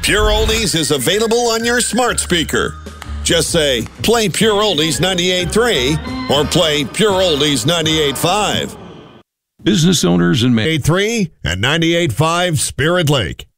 Pure Oldies is available on your smart speaker. Just say, play Pure Oldies 98.3 or play Pure Oldies 98.5. Business owners and 98.3 and 98.5 Spirit Lake.